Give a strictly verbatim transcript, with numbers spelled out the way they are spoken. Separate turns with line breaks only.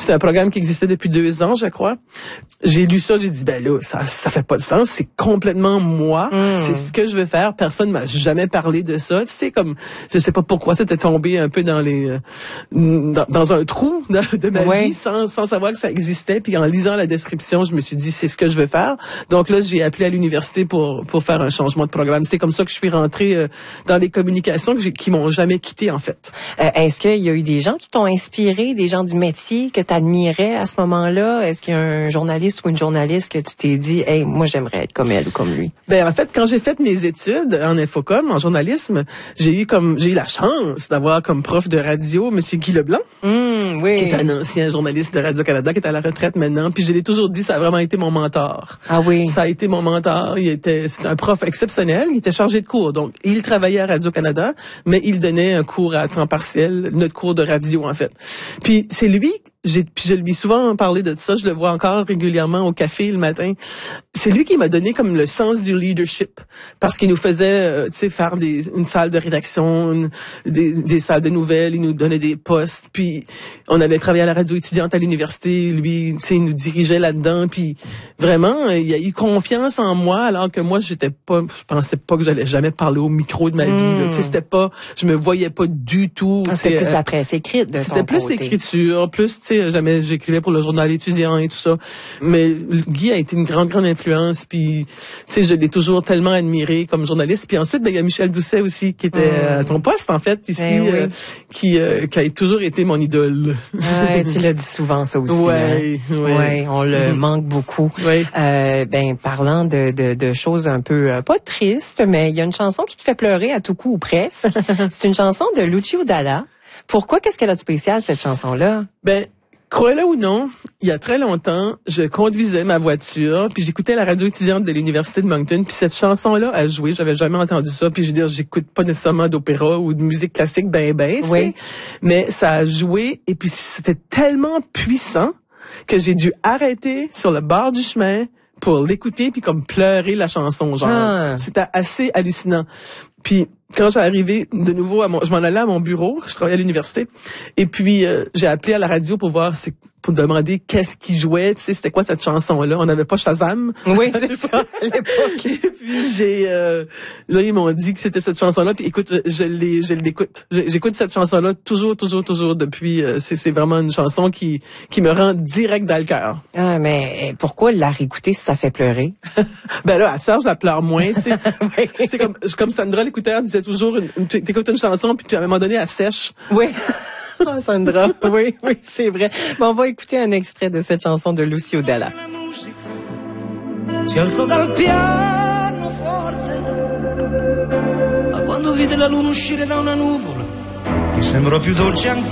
C'est un programme qui existait depuis deux ans, je crois. J'ai lu ça, j'ai dit, ben là, ça, ça fait pas de sens. C'est complètement moi. Mm. C'est ce que je veux faire. Personne m'a jamais parlé de ça. Tu sais, comme, je sais pas pourquoi c'était tombé un peu dans les, euh, dans, dans un trou de, de ma ouais. vie sans, sans savoir que ça existait. Puis en lisant la description, je me suis dit, c'est ce que je veux faire. Donc là, j'ai appelé à l'université pour, pour faire un changement de programme. C'est comme ça que je suis rentrée euh, dans les communications que j'ai, qui m'ont jamais quitté, en fait.
Euh, est-ce qu'il y a eu des gens qui t'ont inspiré, des gens du métier que tu admirais à ce moment-là? Est-ce qu'il y a un journaliste ou une journaliste que tu t'es dit, hey, moi, j'aimerais être comme elle ou comme lui?
Ben, en fait, quand j'ai fait mes études en infocom, en journalisme, j'ai eu comme, j'ai eu la chance d'avoir comme prof de radio Monsieur Guy Leblanc.
Mmh, oui.
Qui est un ancien journaliste de Radio-Canada, qui est à la retraite maintenant. Puis je l'ai toujours dit, ça a vraiment été mon mentor.
Ah oui.
Ça a été mon mentor. Il était, c'est un prof exceptionnel. Il était chargé de cours. Donc, il travaillait à Radio-Canada, mais il donnait un cours à temps partiel, notre cours de radio, en fait. Puis c'est lui, j'ai, puis je lui ai souvent parlé de ça, je le vois encore régulièrement au café le matin. C'est lui qui m'a donné comme le sens du leadership. Parce qu'il nous faisait, euh, tu sais, faire des, une salle de rédaction, une, des, des salles de nouvelles, il nous donnait des postes. Puis, on allait travailler à la radio étudiante à l'université. Lui, tu sais, il nous dirigeait là-dedans. Puis, vraiment, il a eu confiance en moi, alors que moi, j'étais pas, je pensais pas que j'allais jamais parler au micro de ma mmh. vie. Là. Tu sais, c'était pas, je me voyais pas du tout.
Ah, c'était plus euh, la presse écrite de ton
C'était plus
côté.
l'écriture, plus, tu sais, jamais j'écrivais pour le journal étudiant et tout ça. Mais Guy a été une grande, grande influence. Puis, tu sais, je l'ai toujours tellement admiré comme journaliste. Puis ensuite, ben, il y a Michel Doucet aussi, qui était mmh. à ton poste, en fait, ici, ben oui. euh, qui, euh, qui a toujours été mon idole.
Ouais, tu l'as dit souvent, ça aussi.
Ouais,
hein?
ouais.
ouais. On le mmh. manque beaucoup.
Ouais.
Euh, ben, parlant de, de, de choses un peu, euh, pas tristes, mais il y a une chanson qui te fait pleurer à tout coup ou presque. C'est une chanson de Lucio Dalla. Pourquoi? Qu'est-ce qu'elle a de spécial, cette chanson-là?
Ben, croyez-le ou non, il y a très longtemps, je conduisais ma voiture, puis j'écoutais la radio étudiante de l'Université de Moncton, puis cette chanson-là a joué, j'avais jamais entendu ça, puis je veux dire, j'écoute pas nécessairement d'opéra ou de musique classique ben ben, oui. mais ça a joué, et puis c'était tellement puissant que j'ai dû arrêter sur le bord du chemin pour l'écouter, puis comme pleurer la chanson, genre. Ah. C'était assez hallucinant. Puis quand j'ai arrivé de nouveau à mon, je m'en allais à mon bureau, je travaillais à l'université, et puis euh, j'ai appelé à la radio pour voir, c'est, pour demander qu'est-ce qui jouait, tu sais, c'était quoi cette chanson-là. On n'avait pas Shazam.
Oui, c'est ça, à l'époque.
Et puis j'ai, euh, là ils m'ont dit que c'était cette chanson-là. Puis écoute, je, je l'ai, je l'écoute. J'écoute cette chanson-là toujours, toujours, toujours depuis. Euh, c'est, c'est vraiment une chanson qui, qui me rend direct dans le cœur.
Ah, mais pourquoi la réécouter si ça fait pleurer?
Ben là, à ça, je la pleure moins. Tu sais, oui. C'est comme, comme Sandra l'écouteur disait toujours, une, une, t'écoutes une chanson puis à un moment donné elle sèche.
Oui. Oh, Sandra, oui, oui, c'est vrai. Bon, on va écouter un extrait de cette chanson de Lucio Dalla.
Si alzò dal pianoforte, ma quando vide la luna uscire da una nuvola, gli sembrò più dolce ancora.